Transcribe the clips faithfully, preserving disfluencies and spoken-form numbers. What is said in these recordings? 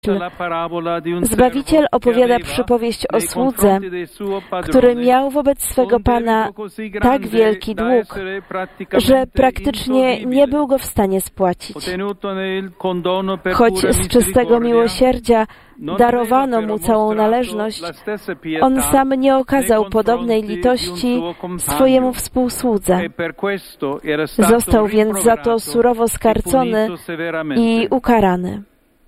Zbawiciel opowiada przypowieść o słudze, który miał wobec swego Pana tak wielki dług, że praktycznie nie był go w stanie spłacić. Choć z czystego miłosierdzia darowano mu całą należność, on sam nie okazał podobnej litości swojemu współsłudze. Został więc za to surowo skarcony i ukarany.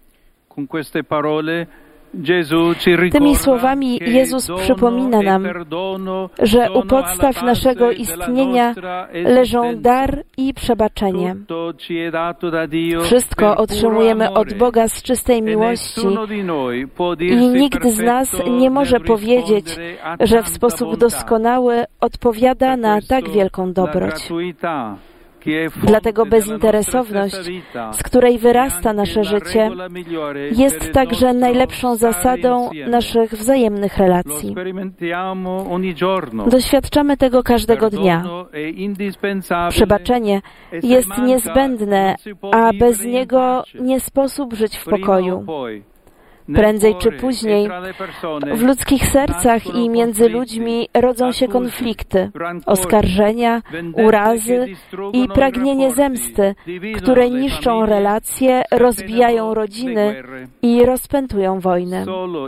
Tymi słowami Jezus przypomina nam, że u podstaw naszego istnienia leżą dar i przebaczenie. Wszystko otrzymujemy od Boga z czystej miłości i nikt z nas nie może powiedzieć, że w sposób doskonały odpowiada na tak wielką dobroć. Dlatego bezinteresowność, z której wyrasta nasze życie, jest także najlepszą zasadą naszych wzajemnych relacji. Doświadczamy tego każdego dnia. Przebaczenie jest niezbędne, a bez niego nie sposób żyć w pokoju. Prędzej czy później w ludzkich sercach i między ludźmi rodzą się konflikty, oskarżenia, urazy i pragnienie zemsty, które niszczą relacje, rozbijają rodziny i rozpętują wojnę.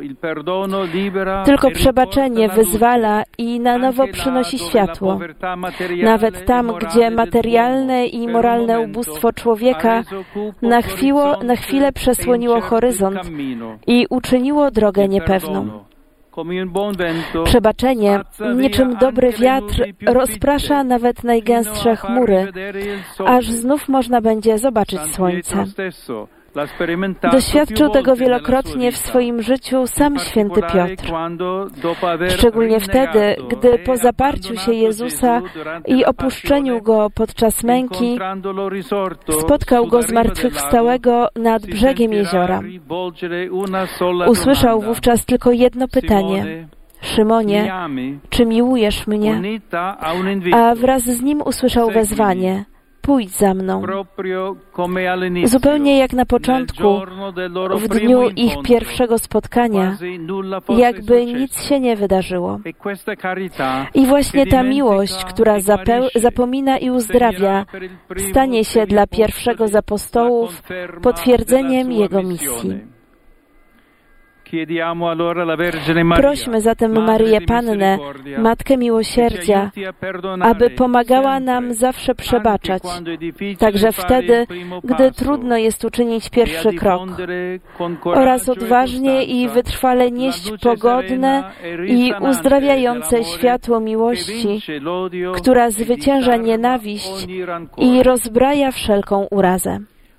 Tylko przebaczenie wyzwala i na nowo przynosi światło. Nawet tam, gdzie materialne i moralne ubóstwo człowieka na, chwilo, na chwilę przesłoniło horyzont i uczyniło drogę niepewną. Przebaczenie, niczym dobry wiatr, rozprasza nawet najgęstsze chmury, aż znów można będzie zobaczyć słońce. Doświadczył tego wielokrotnie w swoim życiu sam święty Piotr. Szczególnie wtedy, gdy po zaparciu się Jezusa i opuszczeniu Go podczas męki spotkał Go zmartwychwstałego nad brzegiem jeziora. Usłyszał wówczas tylko jedno pytanie: Szymonie, czy miłujesz mnie? A wraz z nim usłyszał wezwanie: pójdź za mną. Zupełnie jak na początku, w dniu ich pierwszego spotkania, jakby nic się nie wydarzyło. I właśnie ta miłość, która zapomina i uzdrawia, stanie się dla pierwszego z apostołów potwierdzeniem jego misji. Prośmy zatem Maryję Pannę, Matkę Miłosierdzia, aby pomagała nam zawsze przebaczać, także wtedy, gdy trudno jest uczynić pierwszy krok, oraz odważnie i wytrwale nieść pogodne i uzdrawiające światło miłości, która zwycięża nienawiść i rozbraja wszelką urazę.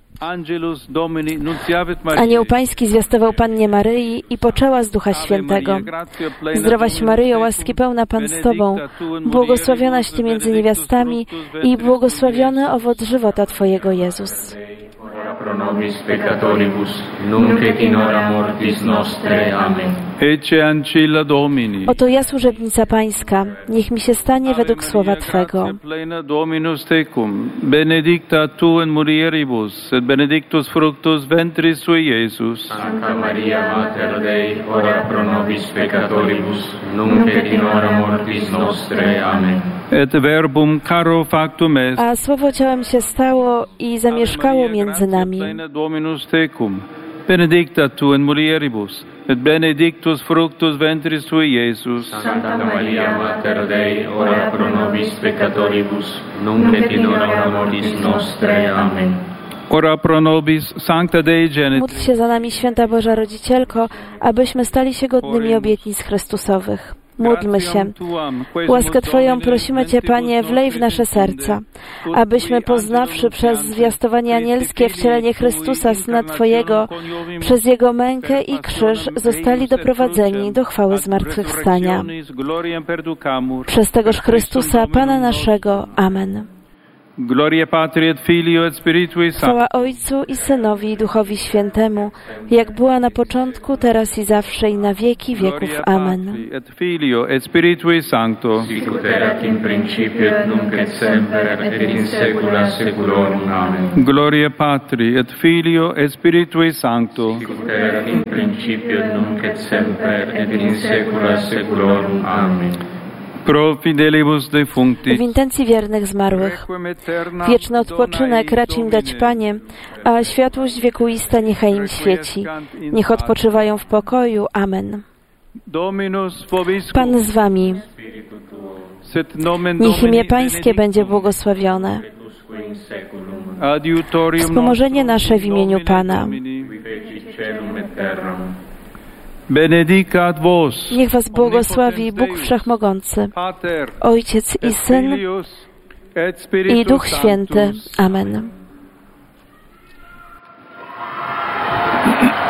Anioł Pański zwiastował Pannie Maryi i poczęła z Ducha Świętego. Zdrowaś Maryjo, łaski pełna Pan z Tobą, błogosławionaś Ty między niewiastami i błogosławiony owoc żywota Twojego, Jezus. Pro nobis peccatoribus, nunc et in hora mortis nostrae. Amen. Ecce ancilla Domini. Oto ja, służebnica Pańska, niech mi się stanie według słowa Twego. Plena Dominus tecum, benedicta tu in mulieribus, et benedictus fructus ventris sui, Iesus. Sancta Maria, Mater Dei, ora pro nobis peccatoribus, nunc et in hora mortis nostrae. Amen. Et verbum caro factum est. A słowo ciałem się stało i zamieszkało między nami. Plena Dominus tecum, benedicta tu in mulieribus, et benedictus fructus ventris sui, Iesus. Sancta Maria, Mater Dei, ora pro nobis peccatoribus, nunc et in hora mortis nostrae. Amen. Ora pro nobis, Sancta Dei Genitrix. Módl się za nami, Święta Boża Rodzicielko, abyśmy stali się godnymi obietnic Chrystusowych. Módlmy się. Łaskę Twoją prosimy Cię, Panie, wlej w nasze serca, abyśmy poznawszy przez zwiastowanie anielskie wcielenie Chrystusa, Syna Twojego, przez Jego mękę i krzyż zostali doprowadzeni do chwały zmartwychwstania. Przez tegoż Chrystusa, Pana naszego. Amen. Gloria Patri et Filio et Spiritui Sancto. Chwała Ojcu i Synowi i Duchowi Świętemu, jak była na początku, teraz i zawsze i na wieki wieków. Amen. Gloria Patri et Filio et Spiritui Sancto. Sicut erat in principio et nunc et semper et in saecula saeculorum. Amen. Gloria Patri et Filio et Spiritui Sancto. Sicut erat in principio et nunc et semper et in saecula saeculorum. Amen. Pro fidelibus defuncti. W intencji wiernych zmarłych. Wieczny odpoczynek racz im dać, Panie, a światłość wiekuista niechaj im świeci. Niech odpoczywają w pokoju. Amen. Pan z wami. Niech imię Pańskie będzie błogosławione. Wspomożenie nasze w imieniu Pana. Benedicat vos. Niech was błogosławi Bóg Wszechmogący, Ojciec i Syn i Duch Święty. Amen.